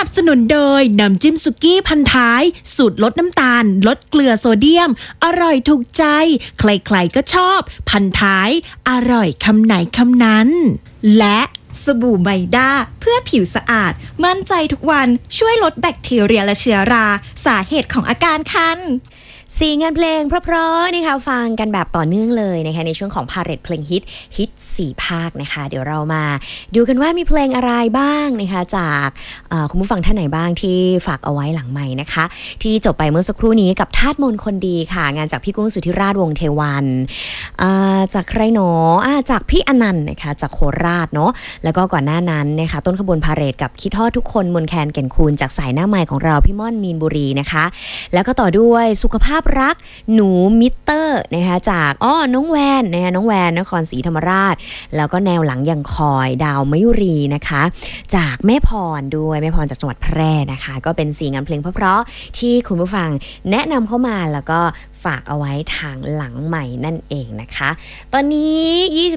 นับสนุนโดยน้ำจิ้มสุกี้พันท้ายสูตรลดน้ำตาลลดเกลือโซเดียมอร่อยถูกใจใครๆก็ชอบพันท้ายอร่อยคำไหนคำนั้นและสบู่ไมด้าเพื่อผิวสะอาดมั่นใจทุกวันช่วยลดแบคทีเรียและเชื้อราสาเหตุของอาการคัน 4งานเพลงเพราะๆนะคะฟังกันแบบต่อเนื่องเลยนะคะในช่วงของพาเหรดเพลงฮิต4ภาคนะคะเดี๋ยวเรามาดูกันว่ามีเพลงอะไรบ้างนะคะจากคุณผู้ฟังท่านไหนบ้างที่ฝากเอาไว้หลังไมค์นะคะที่จบไปเมื่อสักครู่นี้กับทาสมนคนดีค่ะงานจากพี่กุ้งสุทธิราชวงศ์เทวันจากใครหนอจากพี่อนันต์นะคะจากโคราชเนาะแล้วก็ก่อนหน้านั้นนะคะต้นขบวนพาเหรดกับคิดทอดทุกคนมนแคนแก่นคูณจากสายหน้าไมค์ของเราพี่ม่อนมีนบุรีนะคะแล้วก็ต่อด้วยสุขภาพรักหนูมิเตอร์นะคะจากน้องแวนนะคะน้องแวนนครศรีธรรมราชแล้วก็แนวหลังยังคอยดาวมยุรีนะคะจากแม่พรด้วยแม่พรจากจังหวัดแพร่นะคะก็เป็น4งานเพลงเพราะๆที่คุณผู้ฟังแนะนำเข้ามาแล้วก็ฝากเอาไว้ทางหลังใหม่นั่นเองนะคะตอนนี้